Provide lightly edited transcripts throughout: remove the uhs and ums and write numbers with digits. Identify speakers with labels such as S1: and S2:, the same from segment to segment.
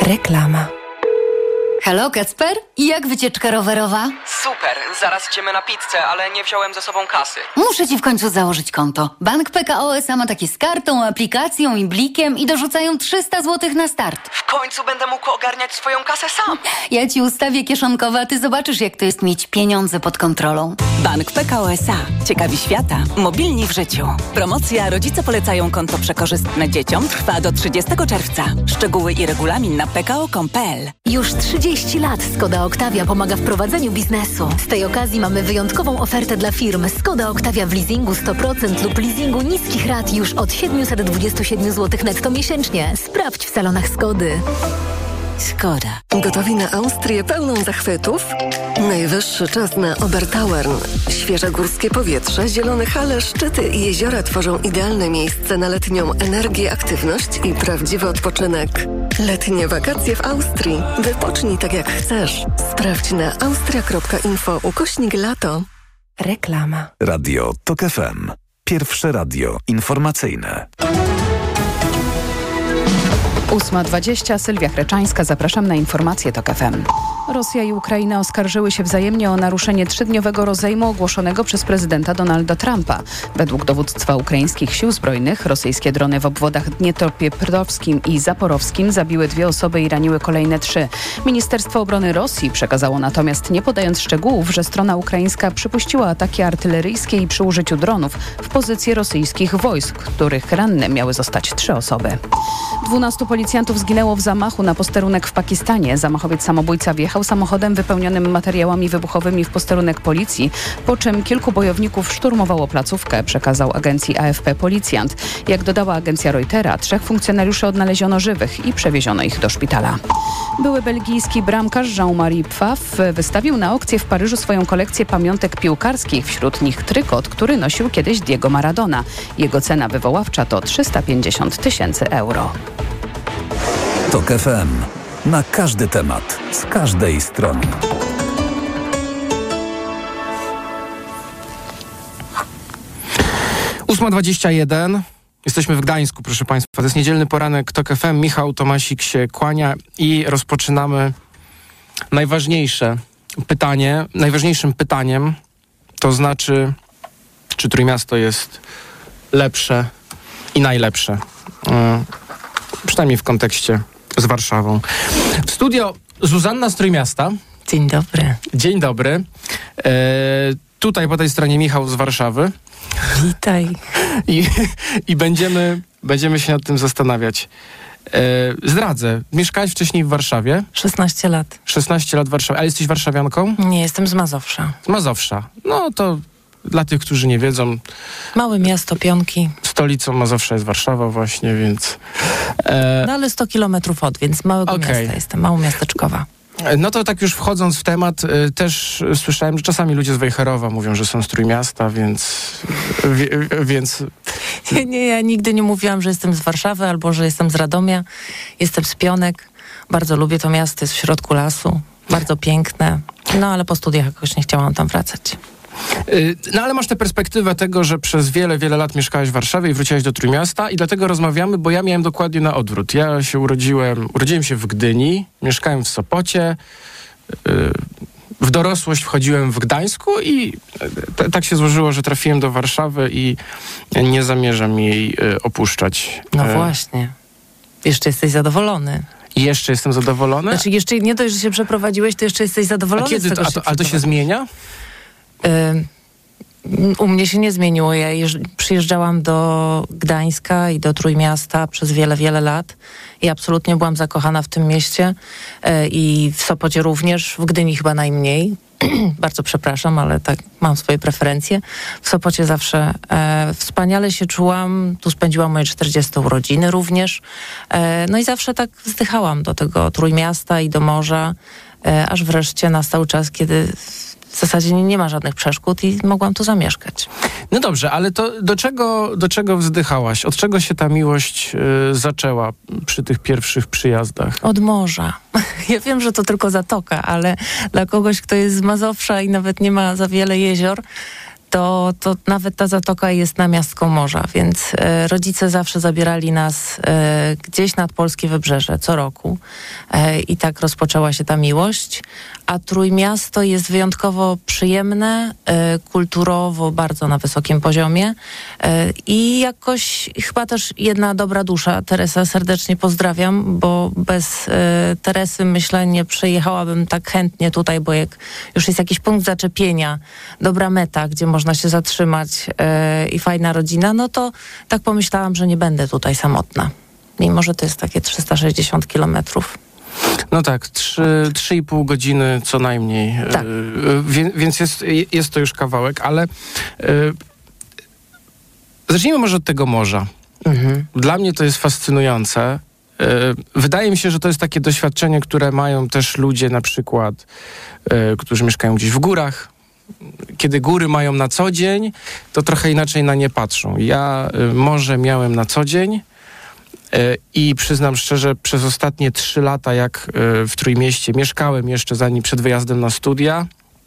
S1: Reklama.
S2: Halo, Kacper? I jak wycieczka rowerowa?
S3: Super, zaraz idziemy na pizzę, ale nie wziąłem ze sobą kasy.
S2: Muszę ci w końcu założyć konto. Bank PKO SA ma takie z kartą, aplikacją i blikiem i dorzucają 300 zł na start.
S3: W końcu będę mógł ogarniać swoją kasę sam.
S2: Ja ci ustawię kieszonkowe, a ty zobaczysz, jak to jest mieć pieniądze pod kontrolą.
S1: Bank PKO SA. Ciekawi świata. Mobilni w życiu. Promocja Rodzice polecają konto przekorzystne dzieciom trwa do 30 czerwca. Szczegóły i regulamin na pko.com.pl.
S4: Już 30 lat Skoda Octavia pomaga w prowadzeniu biznesu. Z tej okazji mamy wyjątkową ofertę dla firm. Skoda Octavia w leasingu 100% lub leasingu niskich rat już od 727 zł netto miesięcznie. Sprawdź w salonach Skody.
S1: Skoda.
S5: Gotowi na Austrię pełną zachwytów? Najwyższy czas na Obertauern. Świeże górskie powietrze, zielone hale, szczyty i jeziora tworzą idealne miejsce na letnią energię, aktywność i prawdziwy odpoczynek. Letnie wakacje w Austrii. Wypocznij tak jak chcesz. Sprawdź na austria.info/lato.
S1: Reklama.
S6: Radio TOK FM. Pierwsze radio informacyjne.
S7: 8:20. Sylwia Chreczańska. Zapraszam na informacje TOK FM. Rosja i Ukraina oskarżyły się wzajemnie o naruszenie 3-dniowego rozejmu ogłoszonego przez prezydenta Donalda Trumpa. Według dowództwa ukraińskich sił zbrojnych rosyjskie drony w obwodach dniepropetrovskim i zaporowskim zabiły 2 osoby i raniły kolejne 3. Ministerstwo Obrony Rosji przekazało natomiast, nie podając szczegółów, że strona ukraińska przypuściła ataki artyleryjskie i przy użyciu dronów w pozycje rosyjskich wojsk, których ranne miały zostać 3 osoby. 12 policjantów zginęło w zamachu na posterunek w Pakistanie. Zamachowiec samobójca wjechał samochodem wypełnionym materiałami wybuchowymi w posterunek policji, po czym kilku bojowników szturmowało placówkę, przekazał agencji AFP policjant. Jak dodała agencja Reutera, 3 funkcjonariuszy odnaleziono żywych i przewieziono ich do szpitala. Były belgijski bramkarz Jean-Marie Pfaff wystawił na aukcję w Paryżu swoją kolekcję pamiątek piłkarskich, wśród nich trykot, który nosił kiedyś Diego Maradona. Jego cena wywoławcza to 350 000 euro.
S6: TOK FM. Na każdy temat, z każdej strony.
S8: Ósma 21. Jesteśmy w Gdańsku, proszę Państwa. To jest niedzielny poranek TOK FM. Michał Tomasik się kłania i rozpoczynamy najważniejszym pytaniem, to znaczy, czy Trójmiasto jest lepsze i najlepsze. Przynajmniej w kontekście z Warszawą. W studio Zuzanna z Trójmiasta.
S1: Dzień dobry.
S8: Dzień dobry. Tutaj po tej stronie Michał z Warszawy.
S1: Witaj.
S8: I będziemy się nad tym zastanawiać. Zdradzę. Mieszkałaś wcześniej w Warszawie.
S1: 16 lat.
S8: 16 lat w Warszawie. A jesteś warszawianką?
S1: Nie, jestem z Mazowsza.
S8: Z Mazowsza. No to dla tych, którzy nie wiedzą.
S1: Małe miasto, Pionki.
S8: Stolicą Mazowsza jest Warszawa właśnie, więc...
S1: No ale 100 kilometrów od, więc małego miasta jestem, małomiasteczkowa.
S8: No to tak już wchodząc w temat, też słyszałem, że czasami ludzie z Wejherowa mówią, że są z Trójmiasta, więc...
S1: Nie, ja nigdy nie mówiłam, że jestem z Warszawy albo że jestem z Radomia. Jestem z Pionek. Bardzo lubię to miasto, jest w środku lasu. Bardzo piękne. No ale po studiach jakoś nie chciałam tam wracać.
S8: No ale masz tę perspektywę tego, że przez wiele, wiele lat mieszkałeś w Warszawie i wróciłeś do Trójmiasta i dlatego rozmawiamy, bo ja miałem dokładnie na odwrót. Ja się urodziłem się w Gdyni, mieszkałem w Sopocie, w dorosłość wchodziłem w Gdańsku i tak się złożyło, że trafiłem do Warszawy i nie zamierzam jej opuszczać.
S1: No właśnie. Jeszcze jesteś zadowolony.
S8: I jeszcze jestem zadowolony?
S1: Znaczy jeszcze nie dość, że się przeprowadziłeś, to jeszcze jesteś zadowolony.
S8: A kiedy
S1: z tego,
S8: a to się zmienia?
S1: U mnie się nie zmieniło. Ja przyjeżdżałam do Gdańska i do Trójmiasta przez wiele, wiele lat i absolutnie byłam zakochana w tym mieście i w Sopocie również, w Gdyni chyba najmniej. Bardzo przepraszam, ale tak mam swoje preferencje. W Sopocie zawsze wspaniale się czułam. Tu spędziłam moje 40 urodziny również. No i zawsze tak wzdychałam do tego Trójmiasta i do morza, aż wreszcie nastał czas, kiedy w zasadzie nie ma żadnych przeszkód i mogłam tu zamieszkać.
S8: No dobrze, ale to do czego wzdychałaś? Od czego się ta miłość zaczęła przy tych pierwszych przyjazdach?
S1: Od morza. Ja wiem, że to tylko zatoka, ale dla kogoś, kto jest z Mazowsza i nawet nie ma za wiele jezior, to nawet ta zatoka jest namiastką morza, więc rodzice zawsze zabierali nas gdzieś nad polskie wybrzeże co roku i tak rozpoczęła się ta miłość. A Trójmiasto jest wyjątkowo przyjemne, kulturowo bardzo na wysokim poziomie i jakoś chyba też jedna dobra dusza. Teresa, serdecznie pozdrawiam, bo bez Teresy, myślę, nie przyjechałabym tak chętnie tutaj, bo jak już jest jakiś punkt zaczepienia, dobra meta, gdzie można się zatrzymać i fajna rodzina, no to tak pomyślałam, że nie będę tutaj samotna. Mimo że to jest takie 360 kilometrów.
S8: No tak, 3,5 godziny co najmniej, tak. Więc jest to już kawałek, ale zacznijmy może od tego morza. Dla mnie to jest fascynujące. Wydaje mi się, że to jest takie doświadczenie, które mają też ludzie na przykład, którzy mieszkają gdzieś w górach. Kiedy góry mają na co dzień, to trochę inaczej na nie patrzą. Ja morze miałem na co dzień, i przyznam szczerze, przez ostatnie 3 lata, jak w Trójmieście mieszkałem jeszcze przed wyjazdem na studia,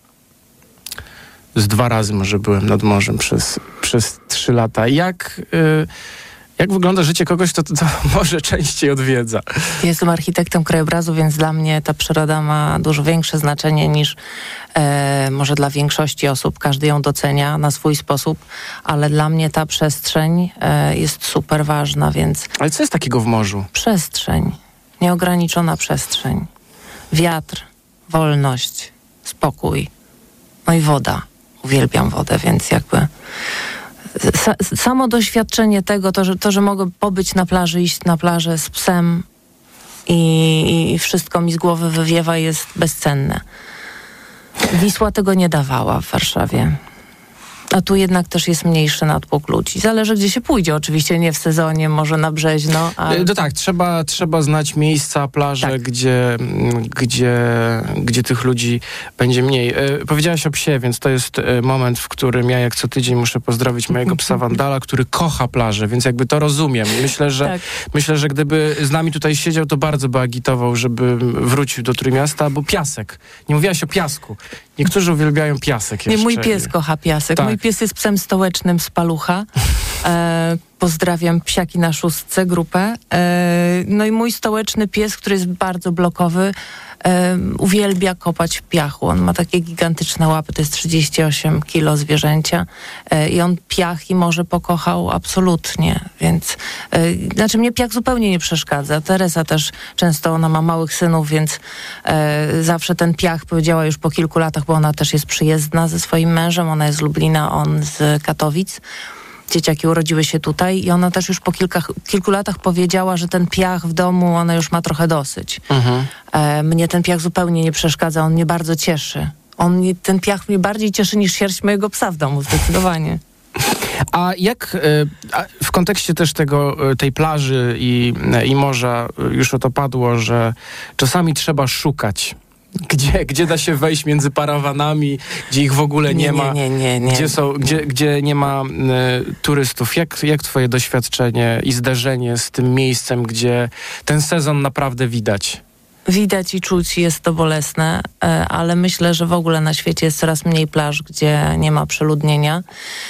S8: z 2 razy może byłem nad morzem przez 3 lata. Jak wygląda życie kogoś, to może częściej odwiedza?
S1: Jestem architektem krajobrazu, więc dla mnie ta przyroda ma dużo większe znaczenie niż może dla większości osób. Każdy ją docenia na swój sposób, ale dla mnie ta przestrzeń jest super ważna, więc...
S8: Ale co jest takiego w morzu?
S1: Przestrzeń. Nieograniczona przestrzeń. Wiatr, wolność, spokój. No i woda. Uwielbiam wodę, więc jakby... Samo doświadczenie tego, to, że mogę pobyć na plaży, iść na plażę z psem i wszystko mi z głowy wywiewa, jest bezcenne. Wisła tego nie dawała w Warszawie. A tu jednak też jest mniejszy natłok ludzi. Zależy, gdzie się pójdzie. Oczywiście nie w sezonie, może na Brzeźno. Ale...
S8: No tak, trzeba znać miejsca, plaże, tak. gdzie tych ludzi będzie mniej. Powiedziałaś o psie, więc to jest moment, w którym ja jak co tydzień muszę pozdrowić mojego psa Wandala, który kocha plażę, więc jakby to rozumiem. Myślę, że gdyby z nami tutaj siedział, to bardzo by agitował, żeby wrócił do Trójmiasta, bo piasek. Nie mówiłaś o piasku. Niektórzy uwielbiają piasek jeszcze.
S1: Nie, mój pies kocha piasek. Tak. Mój pies jest psem stołecznym z Palucha. Pozdrawiam Psiaki na 6 grupę. No i mój stołeczny pies, który jest bardzo blokowy, uwielbia kopać w piachu. On ma takie gigantyczne łapy, to jest 38 kilo zwierzęcia i on piach i morze pokochał absolutnie, więc znaczy mnie piach zupełnie nie przeszkadza. Teresa też często, ona ma małych synów, więc zawsze ten piach, powiedziała już po kilku latach, bo ona też jest przyjezdna ze swoim mężem, ona jest z Lublina, on z Katowic. Dzieciaki urodziły się tutaj i ona też już po kilku latach powiedziała, że ten piach w domu, ona już ma trochę dosyć. Mnie ten piach zupełnie nie przeszkadza, on mnie bardzo cieszy. Ten piach mnie bardziej cieszy niż sierść mojego psa w domu, zdecydowanie.
S8: A jak w kontekście też tej plaży i morza już o to padło, że czasami trzeba szukać. Gdzie da się wejść między parawanami, gdzie ich w ogóle nie ma, gdzie nie ma turystów. Jak twoje doświadczenie i zderzenie z tym miejscem, gdzie ten sezon naprawdę widać?
S1: Widać i czuć, jest to bolesne, ale myślę, że w ogóle na świecie jest coraz mniej plaż, gdzie nie ma przeludnienia.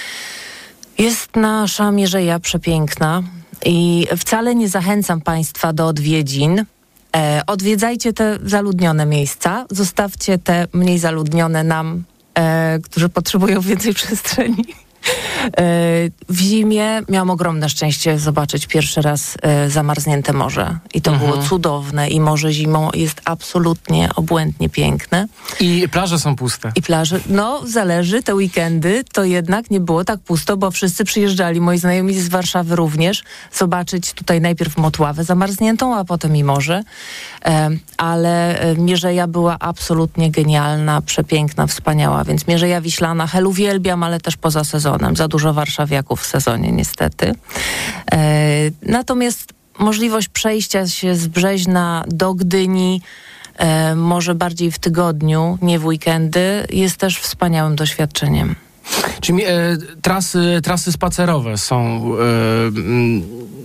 S1: Jest nasza Mierzeja przepiękna i wcale nie zachęcam Państwa do odwiedzin. Odwiedzajcie te zaludnione miejsca, zostawcie te mniej zaludnione nam, którzy potrzebują więcej przestrzeni. W zimie miałam ogromne szczęście zobaczyć pierwszy raz zamarznięte morze i to było cudowne i morze zimą jest absolutnie obłędnie piękne.
S8: I plaże są puste.
S1: I plaże, no zależy, te weekendy to jednak nie było tak pusto, bo wszyscy przyjeżdżali, moi znajomi z Warszawy również, zobaczyć tutaj najpierw Motławę zamarzniętą, a potem i morze, ale Mierzeja była absolutnie genialna, przepiękna, wspaniała, więc Mierzeja Wiślana, Hel uwielbiam, ale też poza sezonem. Za dużo warszawiaków w sezonie niestety. Natomiast możliwość przejścia się z Brzeźna do Gdyni, może bardziej w tygodniu, nie w weekendy, jest też wspaniałym doświadczeniem.
S8: Czyli trasy spacerowe są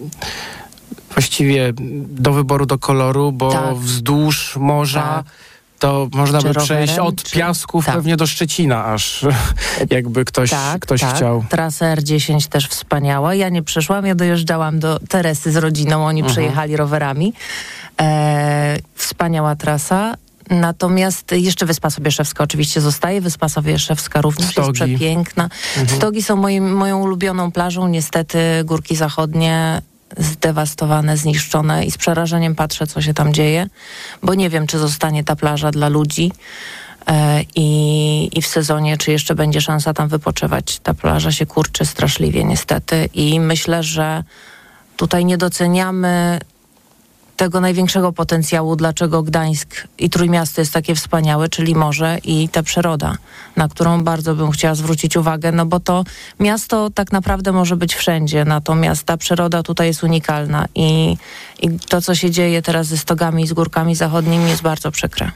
S8: właściwie do wyboru, do koloru, bo wzdłuż morza to można by
S1: rowerem,
S8: przejść od Piasków pewnie do Szczecina aż, jakby ktoś chciał.
S1: Trasa R10 też wspaniała. Ja nie przeszłam, ja dojeżdżałam do Teresy z rodziną, oni przejechali rowerami. Wspaniała trasa. Natomiast jeszcze Wyspa Sobieszewska oczywiście zostaje. Wyspa Sobieszewska również
S8: Stogi.
S1: jest przepiękna. Stogi są moją ulubioną plażą. Niestety Górki Zachodnie zdewastowane, zniszczone i z przerażeniem patrzę, co się tam dzieje, bo nie wiem, czy zostanie ta plaża dla ludzi i w sezonie, czy jeszcze będzie szansa tam wypoczywać. Ta plaża się kurczy straszliwie niestety i myślę, że tutaj nie doceniamy tego największego potencjału, dlaczego Gdańsk i Trójmiasto jest takie wspaniałe, czyli morze i ta przyroda, na którą bardzo bym chciała zwrócić uwagę, no bo to miasto tak naprawdę może być wszędzie, natomiast ta przyroda tutaj jest unikalna i to, co się dzieje teraz ze Stogami i z Górkami Zachodnimi jest bardzo przykre.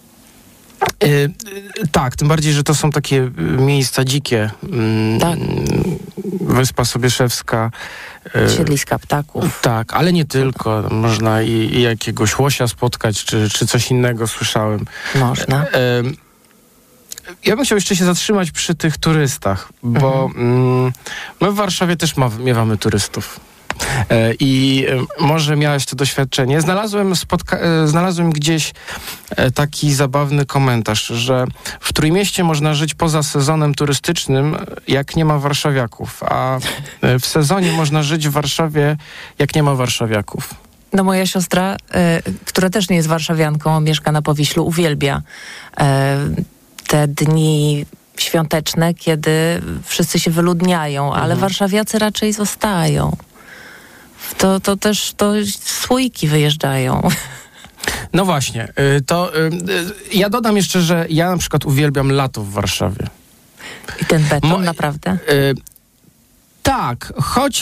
S8: Tak, tym bardziej, że to są takie miejsca dzikie.
S1: Tak.
S8: Wyspa Sobieszewska.
S1: Siedliska ptaków.
S8: Tak, ale nie tylko. Można i jakiegoś łosia spotkać, czy coś innego, słyszałem.
S1: Można.
S8: Ja bym chciał jeszcze się zatrzymać przy tych turystach, bo my w Warszawie też miewamy turystów. I może miałeś to doświadczenie. Znalazłem gdzieś taki zabawny komentarz, że w Trójmieście można żyć poza sezonem turystycznym, jak nie ma warszawiaków, a w sezonie można żyć w Warszawie, jak nie ma warszawiaków.
S1: No moja siostra, która też nie jest warszawianką, mieszka na Powiślu, uwielbia te dni świąteczne, kiedy wszyscy się wyludniają, ale warszawiacy raczej zostają. To też słoiki wyjeżdżają.
S8: No właśnie, ja dodam jeszcze, że ja na przykład uwielbiam lato w Warszawie.
S1: I ten beton naprawdę?
S8: Tak,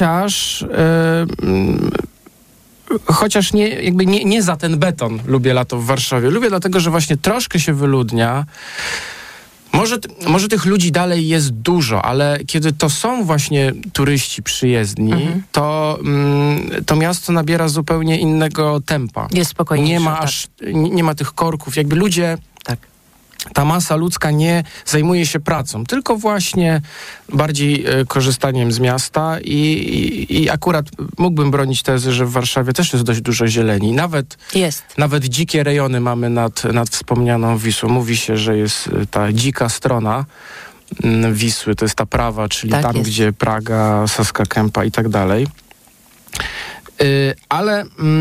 S8: chociaż nie za ten beton lubię lato w Warszawie. Lubię dlatego, że właśnie troszkę się wyludnia. Może tych ludzi dalej jest dużo, ale kiedy to są właśnie turyści przyjezdni, to miasto nabiera zupełnie innego tempa.
S1: Jest spokojniejsze.
S8: Nie ma tych korków. Jakby ludzie, ta masa ludzka nie zajmuje się pracą, tylko właśnie bardziej korzystaniem z miasta i akurat mógłbym bronić tezy, że w Warszawie też jest dość dużo zieleni. Nawet dzikie rejony mamy nad wspomnianą Wisłą. Mówi się, że jest ta dzika strona Wisły, to jest ta prawa, czyli tam, gdzie Praga, Saska Kępa i tak dalej. Ale...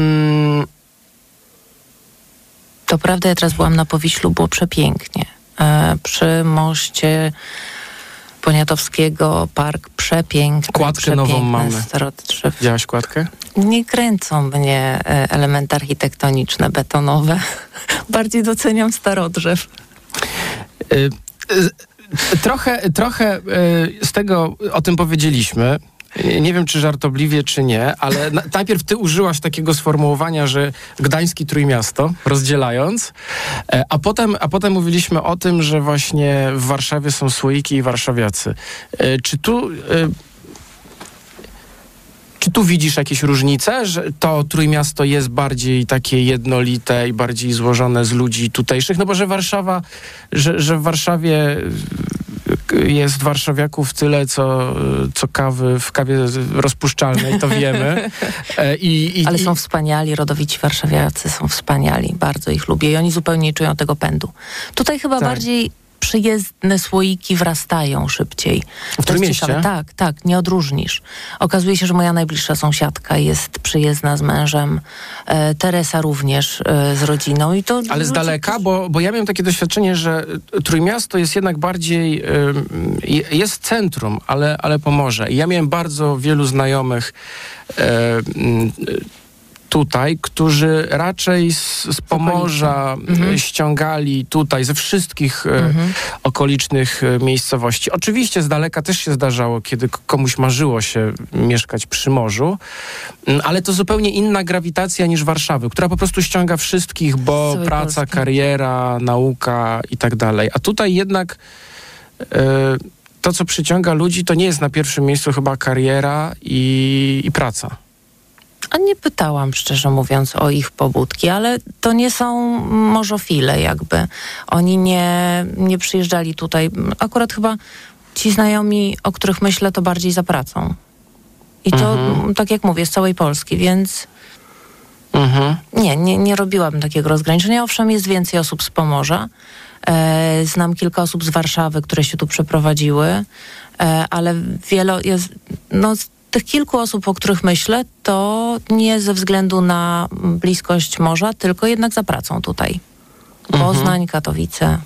S1: To prawda, ja teraz byłam na Powiślu, było przepięknie. Przy moście Poniatowskiego park przepiękny.
S8: Kładkę nową mamy.
S1: Starodrzew.
S8: Widziałaś kładkę? Nie
S1: kręcą mnie elementy architektoniczne, betonowe. Bardziej doceniam starodrzew.
S8: Trochę z tego o tym powiedzieliśmy. Nie wiem, czy żartobliwie, czy nie, ale najpierw ty użyłaś takiego sformułowania, że Gdańsk i Trójmiasto, rozdzielając, a potem mówiliśmy o tym, że właśnie w Warszawie są słoiki i warszawiacy. Czy tu widzisz jakieś różnice, że to Trójmiasto jest bardziej takie jednolite i bardziej złożone z ludzi tutejszych? No bo że w Warszawie jest warszawiaków tyle, co kawy w kawie rozpuszczalnej, to wiemy.
S1: Ale są wspaniali, rodowici warszawiacy są wspaniali, bardzo ich lubię i oni zupełnie nie czują tego pędu. Tutaj chyba bardziej przyjezdne słoiki wrastają szybciej.
S8: W Trójmieście?
S1: Tak, nie odróżnisz. Okazuje się, że moja najbliższa sąsiadka jest przyjezdna z mężem, Teresa również z rodziną.
S8: Ale z daleka, bo ja miałem takie doświadczenie, że Trójmiasto jest jednak bardziej, jest centrum, ale Pomorze. I ja miałem bardzo wielu znajomych tutaj, którzy raczej z Pomorza ściągali tutaj, ze wszystkich okolicznych miejscowości. Oczywiście z daleka też się zdarzało, kiedy komuś marzyło się mieszkać przy morzu, ale to zupełnie inna grawitacja niż Warszawy, która po prostu ściąga wszystkich, bo praca, Polski, kariera, nauka i tak dalej. A tutaj jednak to, co przyciąga ludzi, to nie jest na pierwszym miejscu chyba kariera i praca.
S1: A nie pytałam, szczerze mówiąc, o ich pobudki, ale to nie są morzofile jakby. Oni nie przyjeżdżali tutaj. Akurat chyba ci znajomi, o których myślę, to bardziej za pracą. I to, tak jak mówię, z całej Polski, więc nie robiłabym takiego rozgraniczenia. Owszem, jest więcej osób z Pomorza. Znam kilka osób z Warszawy, które się tu przeprowadziły, ale z tych kilku osób, o których myślę, to nie ze względu na bliskość morza, tylko jednak za pracą tutaj. Poznań, Katowice.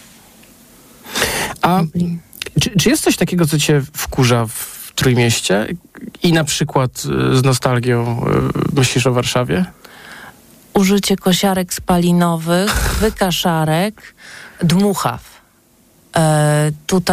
S8: A czy jest coś takiego, co cię wkurza w Trójmieście i na przykład z nostalgią myślisz o Warszawie?
S1: Użycie kosiarek spalinowych, wykaszarek, dmuchaw. Tutaj